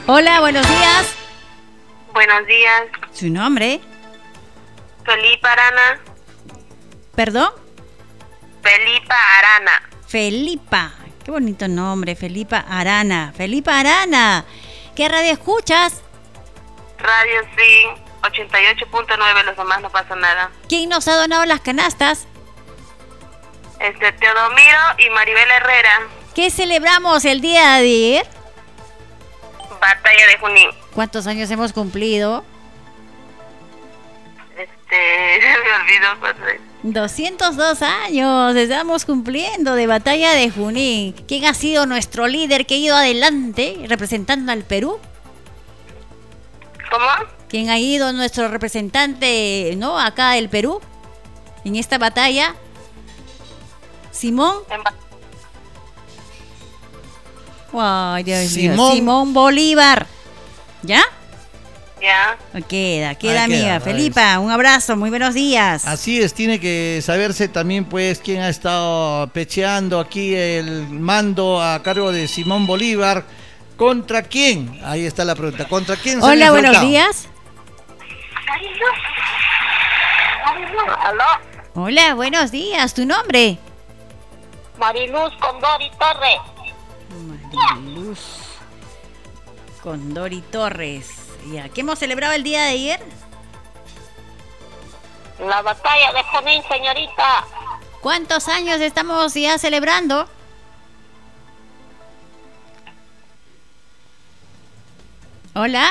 Hola, buenos días. Buenos días. ¿Su nombre? Felipa Arana. ¿Perdón? Felipa Arana. Felipa. Qué bonito nombre, Felipa Arana. Felipa Arana. ¿Qué radio escuchas? Radio sí, 88.9, los demás no pasa nada. ¿Quién nos ha donado las canastas? Teodomiro y Maribel Herrera. ¿Qué celebramos el día de ayer? Batalla de Junín. ¿Cuántos años hemos cumplido? Se me olvidó, padre. 202 años estamos cumpliendo de Batalla de Junín. ¿Quién ha sido nuestro líder que ha ido adelante representando al Perú? ¿Cómo? ¿Quién ha ido nuestro representante, no, acá del Perú? En esta batalla. ¿Simón? Ay, Dios mío. Simón Bolívar. ¿Ya? Ya. Queda, amiga. Felipa, un abrazo, muy buenos días. Así es, tiene que saberse también pues quién ha estado pecheando aquí el mando a cargo de Simón Bolívar. ¿Contra quién? Ahí está la pregunta. ¿Contra quién? Hola, buenos días. ¿Aló? Hola, buenos días. ¿Tu nombre? Mariluz Condori Torres. Mariluz Condori Torres. Ya, ¿qué hemos celebrado el día de ayer? La batalla de Junín, señorita. ¿Cuántos años estamos ya celebrando? Hola.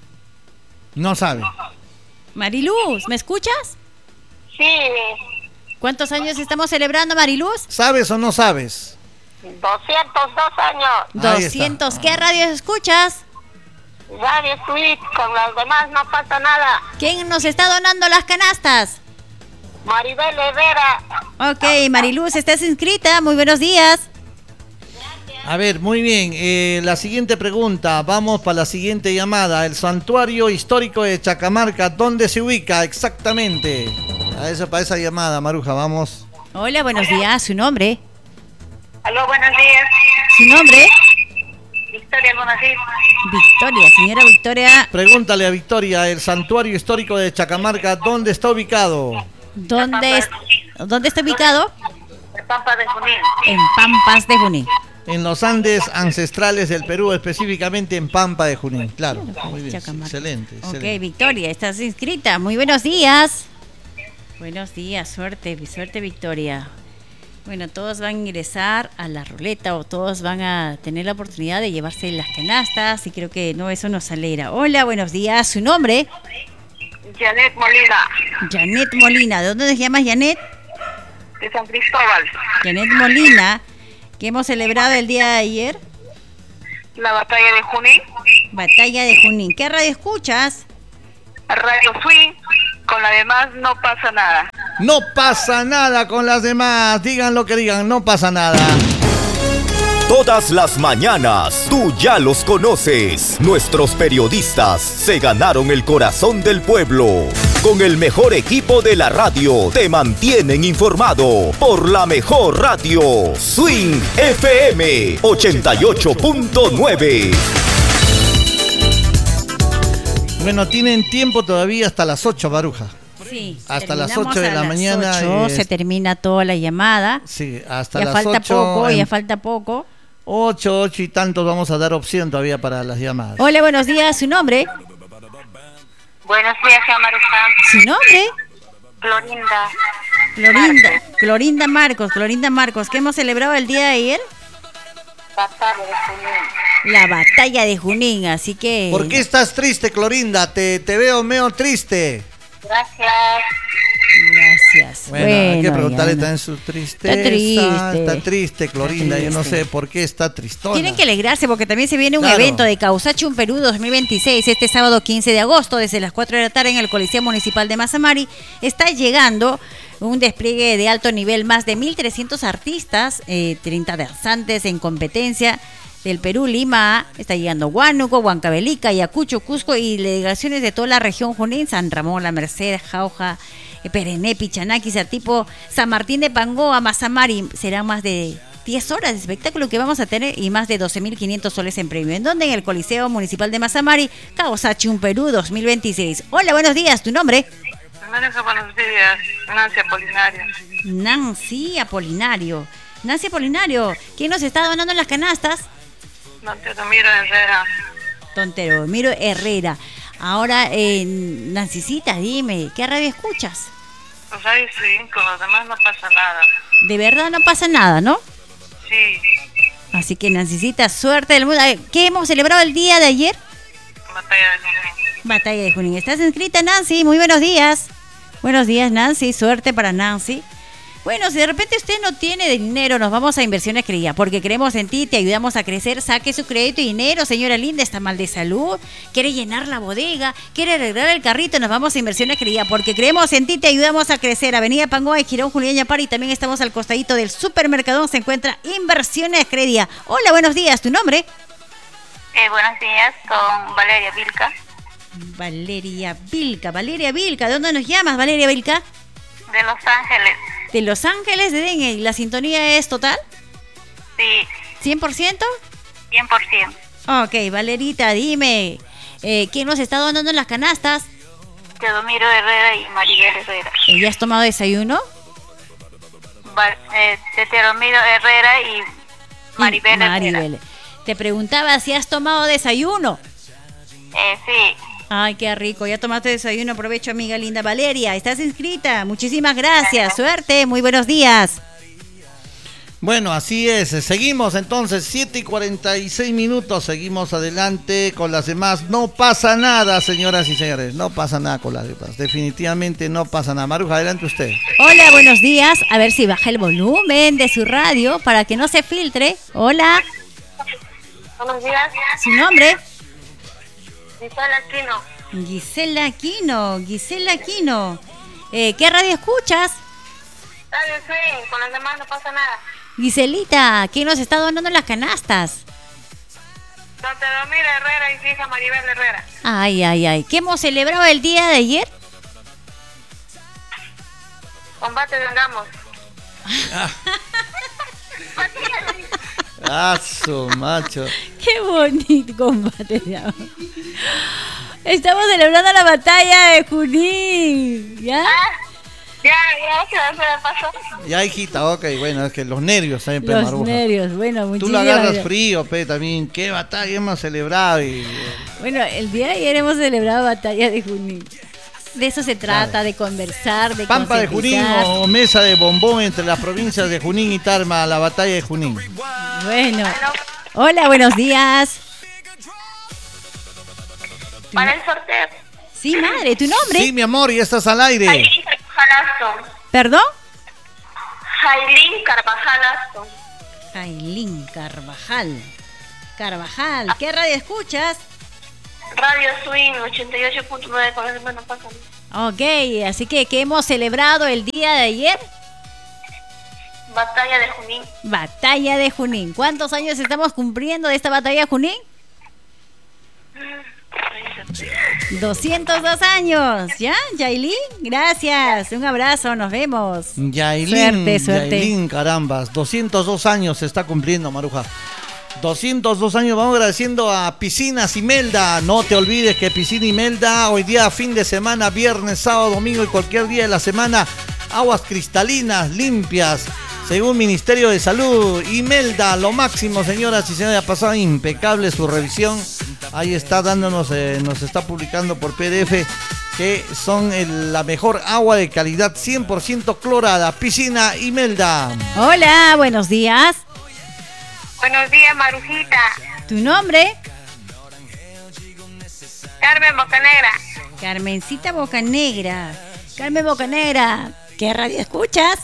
No sabe. Mariluz, ¿me escuchas? Sí. ¿Cuántos años estamos celebrando, Mariluz? ¿Sabes o no sabes? 202 años. 200. ¿Qué radio escuchas? Radio Suite, con las demás no pasa nada. ¿Quién nos está donando las canastas? Maribel Herrera. Ok, Mariluz, ¿estás inscrita? Muy buenos días. A ver, muy bien. La siguiente pregunta. Vamos para la siguiente llamada. El santuario histórico de Chacamarca, ¿dónde se ubica exactamente? Para esa llamada, Maruja, vamos. Hola, buenos días. ¿Su nombre? Aló, buenos días. ¿Su nombre? Victoria Bonacir. Victoria, señora Victoria. Pregúntale a Victoria, el santuario histórico de Chacamarca, ¿dónde está ubicado? ¿Dónde está ubicado? En Pampas de Junín. En Pampas de Junín. En los Andes ancestrales del Perú, específicamente en Pampa de Junín. Claro, muy bien, excelente. Ok, Victoria, estás inscrita. Muy buenos días. Buenos días, suerte Victoria. Bueno, todos van a ingresar a la ruleta o todos van a tener la oportunidad de llevarse las canastas y creo que no, eso nos alegra. Hola, buenos días. ¿Su nombre? Janet Molina. Janet Molina. ¿De dónde nos llamas, Janet? De San Cristóbal. Janet Molina. ¿Qué hemos celebrado el día de ayer? La batalla de Junín. Batalla de Junín. ¿Qué radio escuchas? Radio Suite, con la demás no pasa nada. No pasa nada con las demás. Digan lo que digan, no pasa nada. Todas las mañanas, tú ya los conoces. Nuestros periodistas se ganaron el corazón del pueblo. Con el mejor equipo de la radio, te mantienen informado por la mejor radio. Swing FM 88.9. Bueno, tienen tiempo todavía hasta las 8, Baruja. Sí. Hasta las 8 de la mañana. 8 se termina toda la llamada. Sí, hasta ya las falta 8. Poco, ya falta poco. 8 y tantos vamos a dar opción todavía para las llamadas. Hola, buenos días. ¿Su nombre? Buenos días, Maruja. ¿Su nombre? Clorinda. Clorinda Marcos. ¿Qué hemos celebrado el día de ayer? Batalla de Junín. La batalla de Junín, así que... ¿Por qué estás triste, Clorinda? Te veo medio triste. Gracias. Bueno, hay que preguntarle también su tristeza. Está triste, Clorinda. Yo no sé por qué está tristona. Tienen que alegrarse porque también se viene un evento de Causachum Perú 2026 este sábado 15 de agosto desde las 4 de la tarde en el Coliseo Municipal de Mazamari. Está llegando un despliegue de alto nivel, más de 1.300 artistas, 30 danzantes en competencia del Perú, Lima. Está llegando Huánuco, Huancavelica, Ayacucho, Cusco y delegaciones de toda la región Junín, San Ramón, La Merced, Jauja, Perené, Pichanaki, Satipo, San Martín de Pangoa, Mazamari. Serán más de 10 horas de espectáculo que vamos a tener y más de 12.500 soles en premio. ¿En dónde? En el Coliseo Municipal de Mazamari, Causachum, Perú 2026. Hola, buenos días. ¿Tu nombre? Buenos días. Nancy Apolinario. Nancy Apolinario. Nancy Apolinario, ¿quién nos está donando en las canastas? Don Teodomiro Herrera. Don Teodomiro Herrera. Ahora, Nancycita, dime, ¿qué radio escuchas? Radio 5, los demás no pasa nada. De verdad no pasa nada, ¿no? Sí. Así que, Nancycita, suerte del mundo. ¿Qué hemos celebrado el día de ayer? Batalla de Junín. Batalla de Junín. ¿Estás inscrita, Nancy? Muy buenos días. Buenos días, Nancy. Suerte para Nancy. Bueno, si de repente usted no tiene dinero, nos vamos a Inversiones Credía, porque creemos en ti, te ayudamos a crecer. Saque su crédito y dinero, señora linda, está mal de salud, quiere llenar la bodega, quiere arreglar el carrito, nos vamos a Inversiones Credía, porque creemos en ti, te ayudamos a crecer. Avenida Pangoa y Girón Julián Yapari, también estamos al costadito del supermercado, se encuentra Inversiones Credía. Hola, buenos días, ¿tu nombre? Buenos días, con Valeria Vilca. Valeria Vilca, ¿de dónde nos llamas, Valeria Vilca? De Los Ángeles. De Los Ángeles, de Dengue. ¿La sintonía es total? Sí. ¿100%? 100%. Ok, Valerita, dime, ¿quién nos está donando en las canastas? Teodomiro Herrera y Maribel Herrera. ¿Ya has tomado desayuno? De Teodomiro Herrera y Maribel Herrera. Te preguntaba si has tomado desayuno. Sí. Ay, qué rico, ya tomaste desayuno, aprovecho, amiga linda. Valeria, ¿estás inscrita? Muchísimas gracias, suerte, muy buenos días. Bueno, así es, seguimos entonces, 7:46, seguimos adelante con las demás. No pasa nada, señoras y señores, no pasa nada con las demás, definitivamente no pasa nada. Maruja, adelante usted. Hola, buenos días, a ver si baja el volumen de su radio para que no se filtre. Hola. Buenos días. ¿Su nombre? Gisela Aquino. Gisela Aquino. ¿Qué radio escuchas? Radio Swing, con los demás no pasa nada. Giselita, ¿quién nos está donando las canastas? Don Teodomiro Herrera y su hija Maribel Herrera. Ay. ¿Qué hemos celebrado el día de ayer? Combate de Angamos. Su macho. Qué bonito combate. Estamos celebrando la batalla de Junín. ¿Ya? Ya se me pasó. Ya, hijita, ok, bueno, es que los nervios siempre, Los Maruja. nervios, bueno, muchísimas Tú la agarras gracias. frío, también. ¿Qué batalla hemos celebrado? Bueno, el día de ayer hemos celebrado batalla de Junín. De eso se trata, claro. De conversar, de Pampa de Junín o mesa de bombón entre las provincias de Junín y Tarma, la batalla de Junín. Bueno, hola, buenos días. Para el sorteo. Sí, madre, ¿tu nombre? Sí, mi amor, y estás al aire. Jailín Carvajal Aston. ¿Perdón? Jailín Carvajal Aston. Jailín Carvajal, ¿qué radio escuchas? Radio Swing 88.9 con los demás no pasa nada. Ok, así que ¿qué hemos celebrado el día de ayer? Batalla de Junín. Batalla de Junín. ¿Cuántos años estamos cumpliendo de esta batalla de Junín? 202 años. ¿Ya, Yailin? Gracias. Un abrazo, nos vemos. Yailin, Suerte. Yailin, carambas. 202 años se está cumpliendo, Maruja. 202 años. Vamos agradeciendo a Piscinas Imelda. No te olvides que Piscina Imelda, hoy día fin de semana, viernes, sábado, domingo y cualquier día de la semana, aguas cristalinas, limpias, según Ministerio de Salud. Imelda, lo máximo, señoras y señores. Ha pasado impecable su revisión. Ahí está dándonos, nos está publicando por PDF que son la mejor agua de calidad 100% clorada. Piscina Imelda. Hola, buenos días. Buenos días, Marujita. ¿Tu nombre? Carmen Bocanegra. Carmencita Bocanegra. Carmen Bocanegra, ¿qué radio escuchas?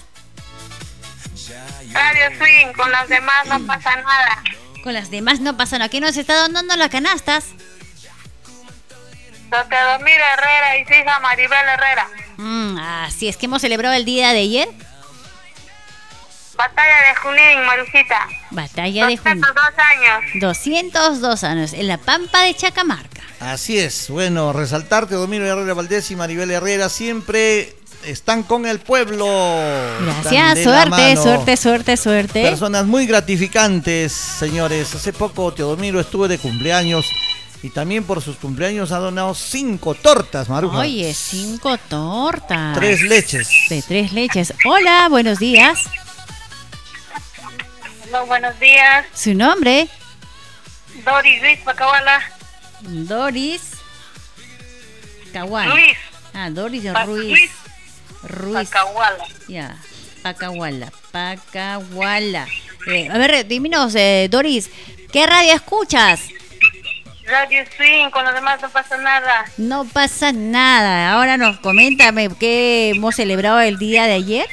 Radio Swing, con las demás no pasa nada. Con las demás no pasa nada. ¿Qué nos está dando las canastas? Don Teodomiro Herrera y su hija Maribel Herrera. Así es que hemos celebrado el día de ayer. Batalla de Junín, Marujita. Batalla de Junín. 202 años. 202 años, en la Pampa de Chacamarca. Así es, bueno, resaltar Teodomiro Herrera Valdés y Maribel Herrera, siempre están con el pueblo. Gracias, suerte. Personas muy gratificantes, señores. Hace poco Teodomiro estuvo de cumpleaños y también por sus cumpleaños ha donado 5 tortas, Maruja. Oye, 5 tortas. 3 leches. De 3 leches. Hola, buenos días. Hola, buenos días. ¿Su nombre? Doris Luis Pacahuala. Doris Cahuala. Luis. Doris Ruiz. Pacahuala. Ya, Pacahuala. A ver, dímenos, Doris, ¿qué radio escuchas? Radio Swing, con los demás no pasa nada. No pasa nada. Ahora coméntame qué hemos celebrado el día de ayer.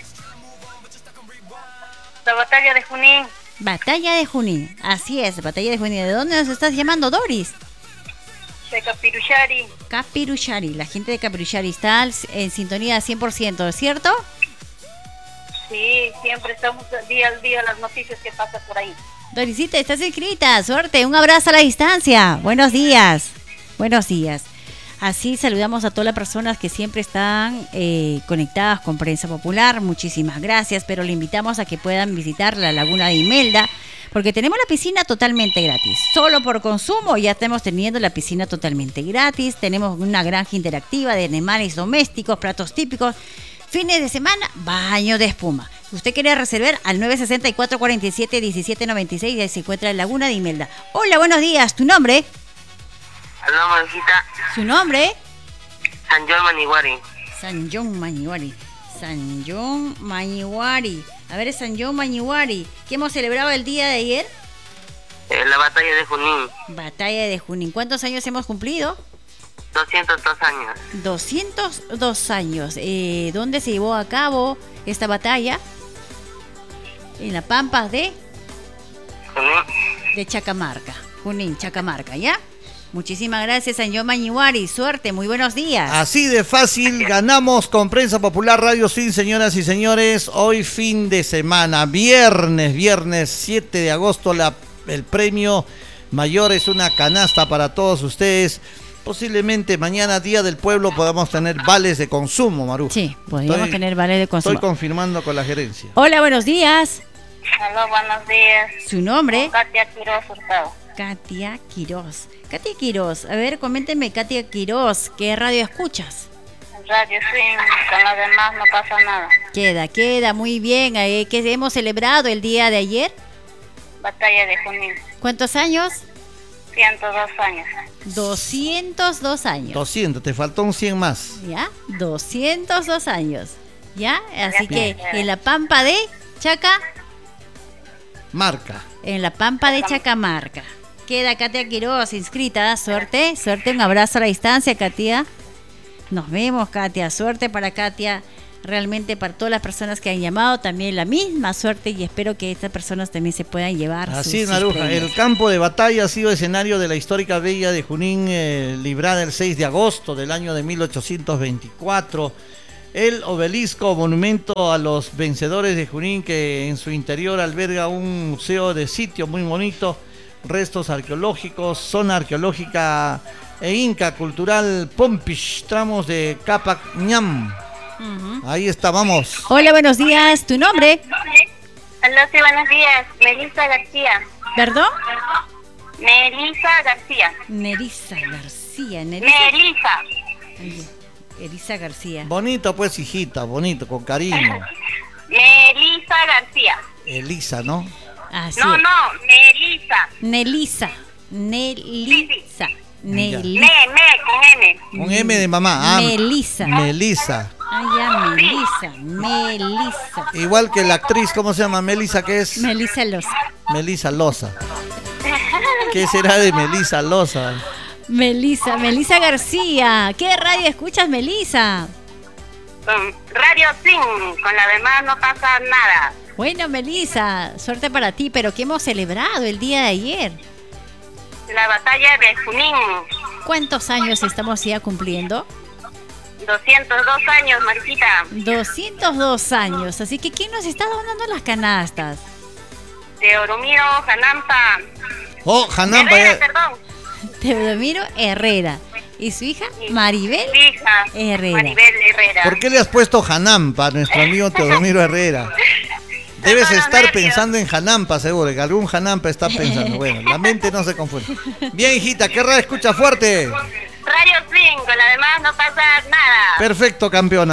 La batalla de Junín. Batalla de Junín, así es, Batalla de Junín. ¿De dónde nos estás llamando, Doris? De Capiruchari. Capiruchari, la gente de Capiruchari está en sintonía 100%, ¿cierto? Sí, siempre estamos día al día las noticias que pasan por ahí. Dorisita, estás inscrita, suerte, un abrazo a la distancia. Buenos días. Así saludamos a todas las personas que siempre están conectadas con Prensa Popular. Muchísimas gracias, pero le invitamos a que puedan visitar la Laguna de Imelda, porque tenemos la piscina totalmente gratis. Solo por consumo ya estamos teniendo la piscina totalmente gratis. Tenemos una granja interactiva de animales domésticos, platos típicos. Fines de semana, baño de espuma. Usted quiere reservar al 964-47-1796 y ahí se encuentra en Laguna de Imelda. Hola, buenos días. ¿Tu nombre? Aló, Marujita. ¿Su nombre? San John Maniwari. San John Maniwari. A ver, San John Maniwari. ¿Qué hemos celebrado el día de ayer? La batalla de Junín. Batalla de Junín. ¿Cuántos años hemos cumplido? 202 años. 202 años. ¿Dónde se llevó a cabo esta batalla? En la Pampa de Chacamarca. Junín, Chacamarca, ¿ya? Muchísimas gracias, San Maniwari. Suerte, muy buenos días. Así de fácil ganamos con Prensa Popular Radio Sin, señoras y señores. Hoy fin de semana, viernes 7 de agosto, el premio mayor es una canasta para todos ustedes. Posiblemente mañana, Día del Pueblo, podamos tener vales de consumo, Maru. Sí, podríamos tener vales de consumo. Estoy confirmando con la gerencia. Hola, buenos días. Hola, buenos días. ¿Su nombre? Katia Quiroz Hurtado. Katia Quiroz. A ver, coménteme, Katia Quiroz, ¿qué radio escuchas? Radio Swing, con los demás no pasa nada. Queda muy bien. ¿Qué hemos celebrado el día de ayer? Batalla de Junín. ¿Cuántos años? 102 años. 202 años. 200, te faltó un 100 más. ¿Ya? 202 años. ¿Ya? Así que en la Pampa de Marca. En la Pampa de Chacamarca. Queda Katia Quiroz inscrita. Suerte, un abrazo a la distancia, Katia. Nos vemos, Katia. Suerte para Katia. Realmente para todas las personas que han llamado, también la misma suerte, y espero que estas personas también se puedan llevar. Así es, Maruja. El campo de batalla ha sido escenario de la histórica Villa de Junín, librada el 6 de agosto del año de 1824. El obelisco, monumento a los vencedores de Junín, que en su interior alberga un museo de sitio muy bonito, restos arqueológicos, zona arqueológica e inca cultural Pompish, tramos de Capac Ñam. Ahí está, vamos. Hola, buenos días. ¿Tu nombre? Hola, sí, buenos días. Melissa García. ¿Perdón? Melissa García. Elisa García. Bonito, pues, hijita, bonito, con cariño. Melissa García. Elisa, ¿no? Así No, Nelisa. Con M. Con M de mamá. Melissa. Melissa. Melissa. Igual que la actriz, ¿cómo se llama? Melissa, ¿qué es? Melissa Loza. Melissa Loza. ¿Qué será de Melissa Loza? Melissa García. ¿Qué radio escuchas, Melissa? Radio Swing, con la demás no pasa nada. Bueno, Melissa, suerte para ti, pero ¿qué hemos celebrado el día de ayer? La batalla de Junín. ¿Cuántos años estamos ya cumpliendo? 202 años, Marquita. 202 años, así que ¿quién nos está donando las canastas? Teodomiro Janampa. Oh, Janampa. Herrera, perdón. Teodomiro Herrera. Y su hija, Maribel Mi hija, Herrera. Maribel Herrera. ¿Por qué le has puesto Hanampa a nuestro amigo Teodomiro Herrera? Debes Hermanos estar nervios. pensando en Hanampa, seguro, que algún Hanampa está pensando. Bueno, la mente no se confunde. Bien, hijita, ¿qué radio escucha fuerte? Radio 5, la demás no pasa nada. Perfecto, campeona.